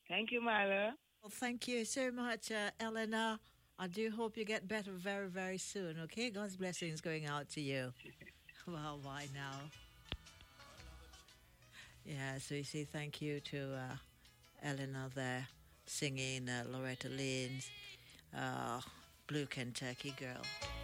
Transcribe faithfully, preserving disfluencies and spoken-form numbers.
Thank you, Marla. Well, thank you so much, uh, Eleanor. I do hope you get better very, very soon, okay? God's blessings going out to you. Well, why now? Yeah, so you see, thank you to uh, Eleanor there singing uh, Loretta Lynn's uh, Blue Kentucky Girl.